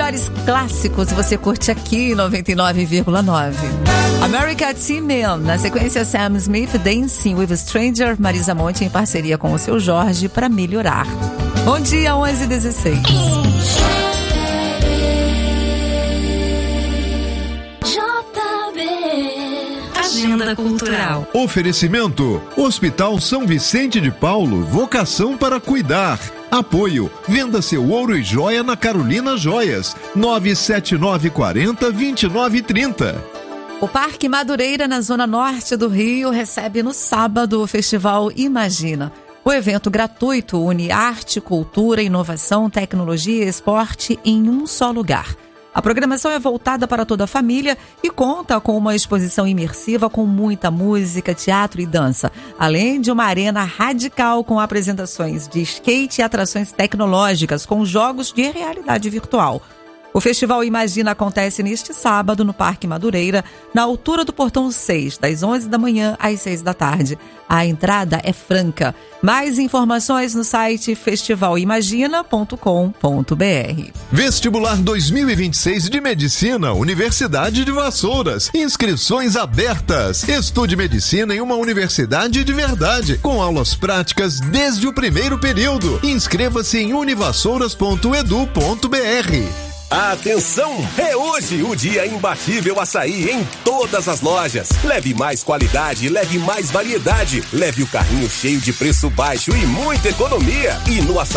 melhores clássicos você curte aqui 99,9. America T-Man, na sequência Sam Smith, Dancing with a Stranger, Marisa Monte em parceria com o seu Jorge para melhorar. Bom dia, 11h16. Agenda Cultural. Oferecimento: Hospital São Vicente de Paulo, vocação para cuidar. Apoio: venda seu ouro e joia na Carolina Joias, 97940-2930. O Parque Madureira, na zona norte do Rio, recebe no sábado o Festival Imagina. O evento gratuito une arte, cultura, inovação, tecnologia e esporte em um só lugar. A programação é voltada para toda a família e conta com uma exposição imersiva com muita música, teatro e dança, além de uma arena radical com apresentações de skate e atrações tecnológicas com jogos de realidade virtual. O Festival Imagina acontece neste sábado no Parque Madureira, na altura do Portão 6, das 11 da manhã às 6 da tarde. A entrada é franca. Mais informações no site festivalimagina.com.br. Vestibular 2026 de Medicina, Universidade de Vassouras. Inscrições abertas. Estude medicina em uma universidade de verdade, com aulas práticas desde o primeiro período. Inscreva-se em univassouras.edu.br. Atenção! É hoje o dia imbatível açaí em todas as lojas. Leve mais qualidade, leve mais variedade. Leve o carrinho cheio de preço baixo e muita economia. E no açaí